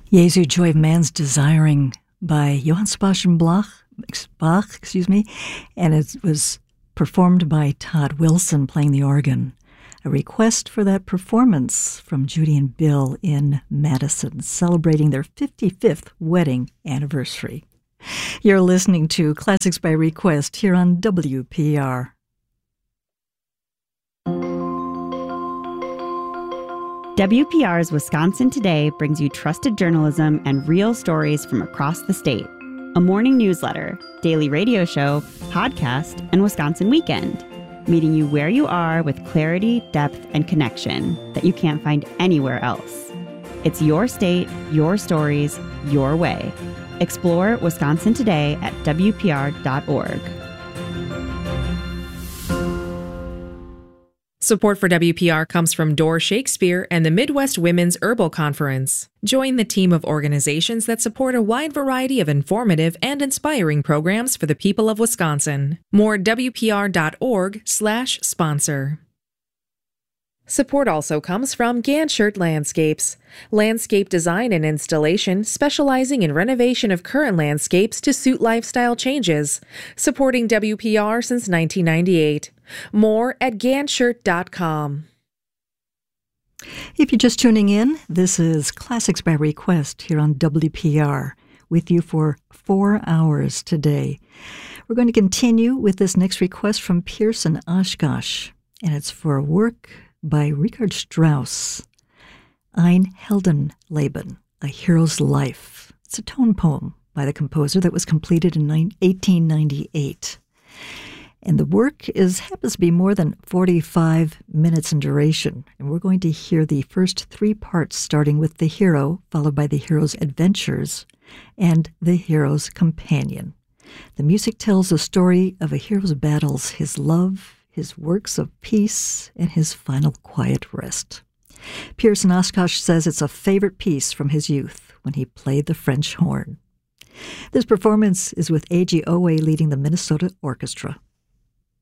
Jesu, Joy of Man's Desiring by Johann Sebastian Bach, and it was performed by Todd Wilson playing the organ. A request for that performance from Judy and Bill in Madison, celebrating their 55th wedding anniversary. You're listening to Classics by Request here on WPR. WPR's Wisconsin Today brings you trusted journalism and real stories from across the state. A morning newsletter, daily radio show, podcast, and Wisconsin Weekend. Meeting you where you are with clarity, depth, and connection that you can't find anywhere else. It's your state, your stories, your way. Explore Wisconsin Today at WPR.org. Support for WPR comes from Door Shakespeare and the Midwest Women's Herbal Conference. Join the team of organizations that support a wide variety of informative and inspiring programs for the people of Wisconsin. More at WPR.org/sponsor. Support also comes from Ganshert Landscapes, landscape design and installation specializing in renovation of current landscapes to suit lifestyle changes, supporting WPR since 1998. More at Ganshert.com. If you're just tuning in, this is Classics by Request here on WPR, with you for 4 hours today. We're going to continue with this next request from Pierce and Oshkosh, and it's for a work by Richard Strauss, Ein Heldenleben, A Hero's Life. It's a tone poem by the composer that was completed in 1898. And the work happens to be more than 45 minutes in duration. And we're going to hear the first 3 parts, starting with the hero, followed by the hero's adventures, and the hero's companion. The music tells the story of a hero's battles, his love, his works of peace, and his final quiet rest. Pierce and Oshkosh says it's a favorite piece from his youth when he played the French horn. This performance is with A.G. Owe leading the Minnesota Orchestra.